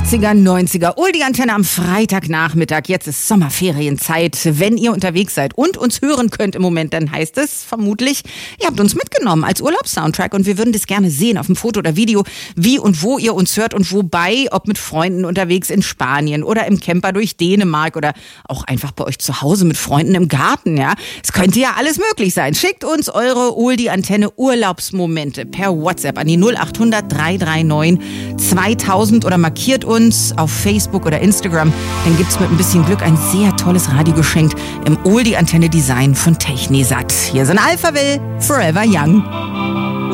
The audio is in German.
80er, 90er, Oldie-Antenne am Freitagnachmittag. Jetzt ist Sommerferienzeit. Wenn ihr unterwegs seid und uns hören könnt im Moment, dann heißt es vermutlich, ihr habt uns mitgenommen als Urlaubssoundtrack und wir würden das gerne sehen auf dem Foto oder Video, wie und wo ihr uns hört und wobei, ob mit Freunden unterwegs in Spanien oder im Camper durch Dänemark oder auch einfach bei euch zu Hause mit Freunden im Garten, ja. Es könnte ja alles möglich sein. Schickt uns eure Oldie-Antenne Urlaubsmomente per WhatsApp an die 0800 339 2000 oder markiert uns auf Facebook oder Instagram. Dann gibt's mit ein bisschen Glück ein sehr tolles Radiogeschenk im Oldie-Antenne-Design von Technisat. Hier sind Alphaville, Forever Young.